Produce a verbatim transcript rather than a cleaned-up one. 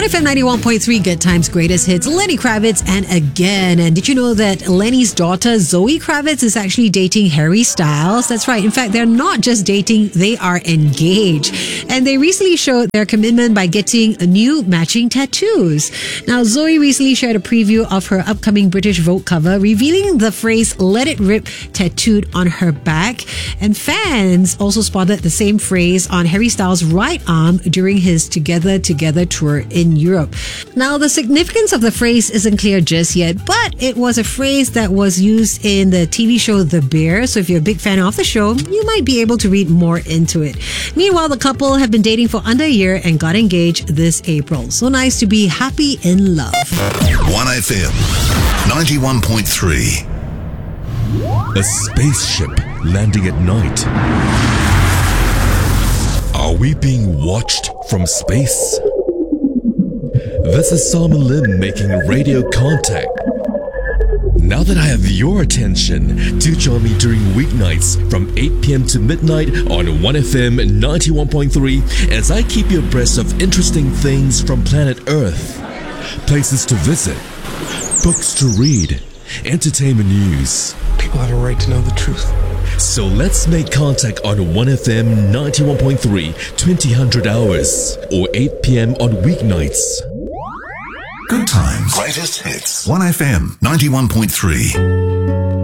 one F M ninety-one point three, Good Times, Greatest Hits, Lenny Kravitz, and again. And did you know that Lenny's daughter, Zoe Kravitz, is actually dating Harry Styles? That's right. In fact, they're not just dating, they are engaged. And they recently showed their commitment by getting new matching tattoos. Now, Zoe recently shared a preview of her upcoming British Vogue cover, revealing the phrase "Let It Rip" tattooed on her back. And fans also spotted the same phrase on Harry Styles' right arm during his Together Together tour in Europe. Now, the significance of the phrase isn't clear just yet, but it was a phrase that was used in the T V show The Bear. So if you're a big fan of the show, you might be able to read more into it. Meanwhile, the couple have been dating for under a year and got engaged this April. So nice to be happy in love. one F M ninety-one point three. A spaceship landing at night. Are we being watched from space? This is Simon Lim making radio contact. Now that I have your attention, do join me during weeknights from eight p.m. to midnight on one F M ninety-one point three as I keep you abreast of interesting things from planet Earth. Places to visit, books to read, entertainment news. People have a right to know the truth. So let's make contact on one F M ninety-one point three, twenty hundred hours, or eight p.m. on weeknights. Good Times, Greatest Hits, one F M ninety-one point three.